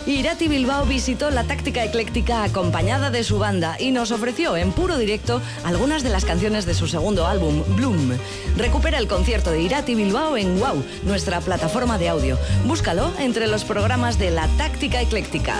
Irati Bilbao visitó la Táctica Ecléctica acompañada de su banda y nos ofreció en puro directo algunas de las canciones de su segundo álbum, Bloom. Recupera el concierto de Irati Bilbao en WOW, nuestra plataforma de audio. Búscalo entre los programas de la Táctica Ecléctica.